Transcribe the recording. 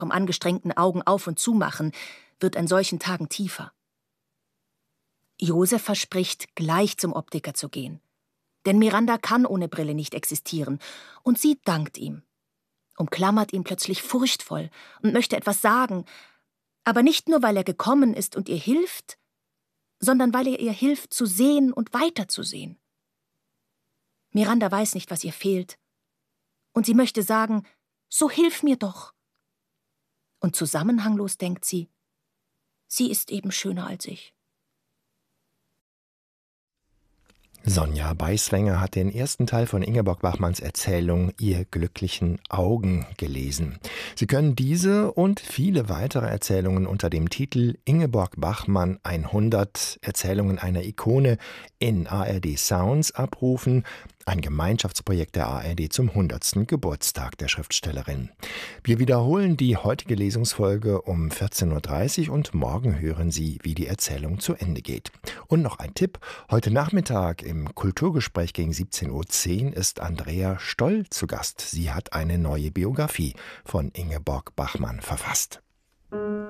vom angestrengten Augen auf- und zumachen, wird an solchen Tagen tiefer. Josef verspricht, gleich zum Optiker zu gehen. Denn Miranda kann ohne Brille nicht existieren, und sie dankt ihm, umklammert ihn plötzlich furchtvoll und möchte etwas sagen, aber nicht nur, weil er gekommen ist und ihr hilft, sondern weil er ihr hilft, zu sehen und weiterzusehen. Miranda weiß nicht, was ihr fehlt, und sie möchte sagen, so hilf mir doch. Und zusammenhanglos denkt sie ist eben schöner als ich. Sonja Beiswenger hat den ersten Teil von Ingeborg Bachmanns Erzählung »Ihr glücklichen Augen« gelesen. Sie können diese und viele weitere Erzählungen unter dem Titel Ingeborg Bachmann 100 Erzählungen einer Ikone in ARD Sounds abrufen. Ein Gemeinschaftsprojekt der ARD zum 100. Geburtstag der Schriftstellerin. Wir wiederholen die heutige Lesungsfolge um 14.30 Uhr und morgen hören Sie, wie die Erzählung zu Ende geht. Und noch ein Tipp: Heute Nachmittag im Kulturgespräch gegen 17.10 Uhr ist Andrea Stoll zu Gast. Sie hat eine neue Biografie von Ingeborg Bachmann verfasst.